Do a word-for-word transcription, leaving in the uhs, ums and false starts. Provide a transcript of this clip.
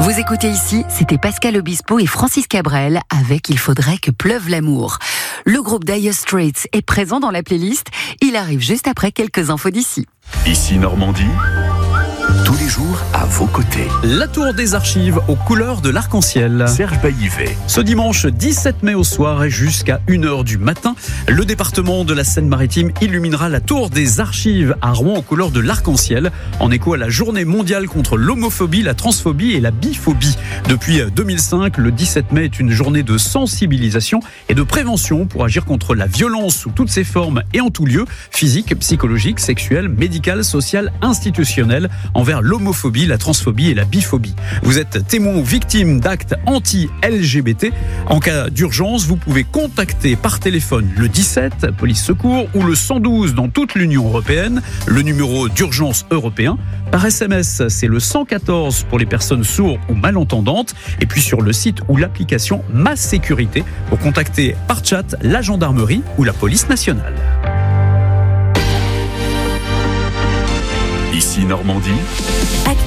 Vous écoutez ici, c'était Pascal Obispo et Francis Cabrel avec Il faudrait que pleuve l'amour. Le groupe Dire Straits est présent dans la playlist. Il arrive juste après quelques infos d'ici. Ici Normandie, tous les jours à vos côtés. La tour des archives aux couleurs de l'arc-en-ciel. Serge Baillivet. Ce dimanche dix-sept mai au soir et jusqu'à une heure du matin, le département de la Seine-Maritime illuminera la tour des archives à Rouen aux couleurs de l'arc-en-ciel, en écho à la journée mondiale contre l'homophobie, la transphobie et la biphobie. Depuis deux mille cinq, le dix-sept mai est une journée de sensibilisation et de prévention pour agir contre la violence sous toutes ses formes et en tout lieu, physique, psychologique, sexuelle, médicale, sociale, institutionnelle, envers l'homophobie, la transphobie et la biphobie. Vous êtes témoin ou victime d'actes anti-L G B T. En cas d'urgence, vous pouvez contacter par téléphone le dix-sept, police secours, ou le cent douze dans toute l'Union européenne, le numéro d'urgence européen. Par S M S, c'est le cent quatorze pour les personnes sourdes ou malentendantes. Et puis sur le site ou l'application Ma Sécurité pour contacter par chat la gendarmerie ou la police nationale. Ici Normandie.